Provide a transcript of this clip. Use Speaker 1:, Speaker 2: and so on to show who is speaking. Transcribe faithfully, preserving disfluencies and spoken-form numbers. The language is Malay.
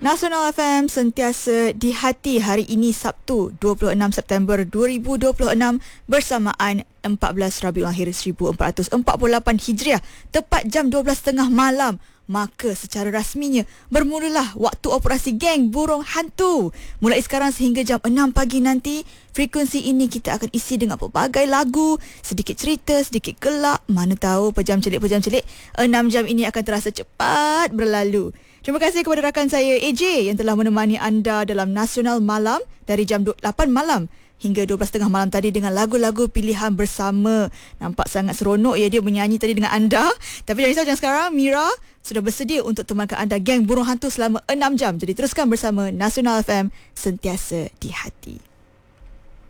Speaker 1: Nasional F M sentiasa di hati. Hari ini Sabtu dua puluh enam September dua ribu dua puluh enam bersamaan empat belas Rabiul Akhir seribu empat ratus empat puluh lapan Hijriah, tepat jam dua belas tiga puluh malam. Maka secara rasminya bermulalah waktu operasi Geng Burung Hantu. Mulai sekarang sehingga jam enam pagi nanti, frekuensi ini kita akan isi dengan pelbagai lagu, sedikit cerita, sedikit gelak. Mana tahu pejam celik-pejam celik, enam jam ini akan terasa cepat berlalu. Terima kasih kepada rakan saya A J yang telah menemani anda dalam Nasional Malam dari jam lapan malam hingga dua belas tiga puluh malam tadi dengan lagu-lagu pilihan bersama. Nampak sangat seronok ya dia menyanyi tadi dengan anda. Tapi jangan risau, jangan sekarang. Mira sudah bersedia untuk temankan anda Geng Burung Hantu selama enam jam. Jadi teruskan bersama Nasional F M, sentiasa di hati.